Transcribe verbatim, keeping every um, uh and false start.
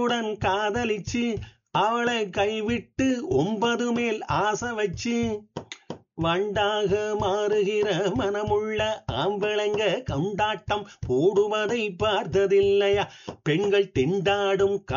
ஒருத்தியுடன் காதலிச்சு அவளை கைவிட்டு ஒன்பது மேல் ஆசை வச்சு வண்டாக மாறுகிற மனமுள்ள ஆம்பளங்க கொண்டாட்டம் போடுவதை பார்த்ததில்லையா? பெண்கள் திண்டாடும்